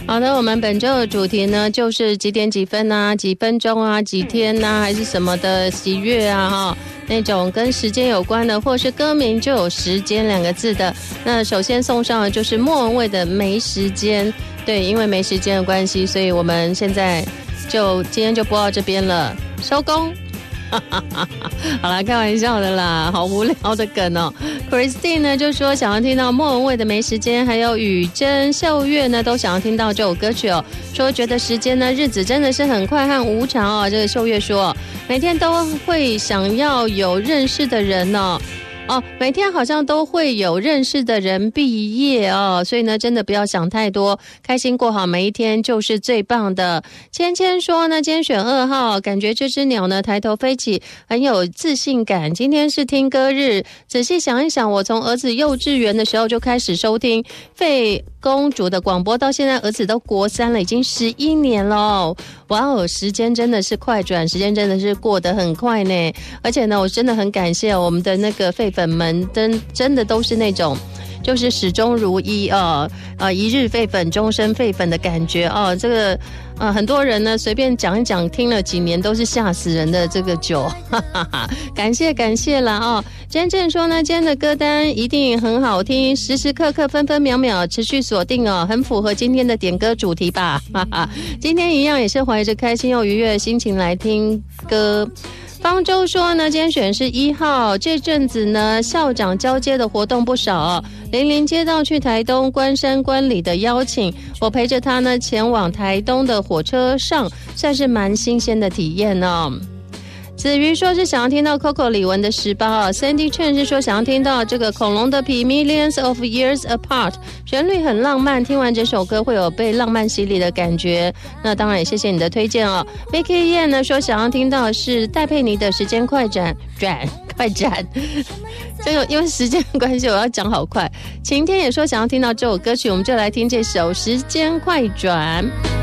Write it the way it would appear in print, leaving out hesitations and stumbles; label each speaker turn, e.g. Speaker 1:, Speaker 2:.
Speaker 1: 好的，我们本周的主题呢，就是几点几分啊，几分钟啊，几天啊，还是什么的几月啊哈，那种跟时间有关的，或是歌名就有时间2个字的。那首先送上的就是莫文蔚的没时间。对，因为没时间的关系，所以我们现在今天就播到这边了，收工。好啦，开玩笑的啦，好无聊的梗哦。Christine 呢就说想要听到莫文蔚的没时间，还有雨珍、秀月呢都想要听到这首歌曲哦。说觉得时间呢日子真的是很快和无常哦。这个秀月说每天都会想要有认识的人哦。每天好像都会有认识的人毕业哦，所以呢，真的不要想太多，开心过好每一天就是最棒的。芊芊说呢，今天选2号，感觉这只鸟呢抬头飞起，很有自信感。今天是听歌日，仔细想一想，我从儿子幼稚园的时候就开始收听费公主的广播，到现在儿子都国3了，已经11年了。哇哦，时间真的是快转，时间真的是过得很快呢。而且呢，我真的很感谢我们的那个费粉们，真的都是那种就是始终如一一日费粉终身费粉的感觉哦。这个很多人呢随便讲一讲，听了几年都是吓死人的这个酒，哈哈哈，感谢啦哦。真正说呢，今天的歌单一定很好听，时时刻刻分分秒秒持续锁定哦，很符合今天的点歌主题吧，哈哈。今天一样也是怀着开心又愉悦的心情来听歌。方舟说呢，今天选是1号。这阵子呢，校长交接的活动不少哦。林林接到去台东关山观礼的邀请，我陪着他呢前往台东的火车上，算是蛮新鲜的体验哦。子瑜说是想要听到 Coco 李玟的18啊 ，Sandy Chen 是说想要听到这个恐龙的皮 Millions of Years Apart， 旋律很浪漫，听完这首歌会有被浪漫洗礼的感觉。那当然也谢谢你的推荐哦。Vicky Yan 呢说想要听到的是戴佩妮的时间快转，这个因为时间关系我要讲好快。晴天也说想要听到这首歌曲，我们就来听这首时间快转。